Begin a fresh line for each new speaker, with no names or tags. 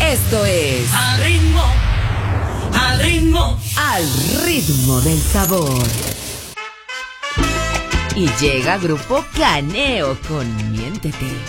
Esto es
Al ritmo, al ritmo,
Al ritmo del sabor. Y llega Grupo Caneo con Miéntete.